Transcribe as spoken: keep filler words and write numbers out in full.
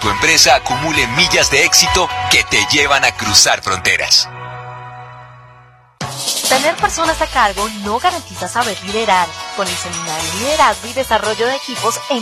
tu empresa acumule millas de éxito que te llevan a cruzar fronteras. Tener personas a cargo no garantiza saber liderar. Con el Seminario Liderazgo y Desarrollo de Equipos en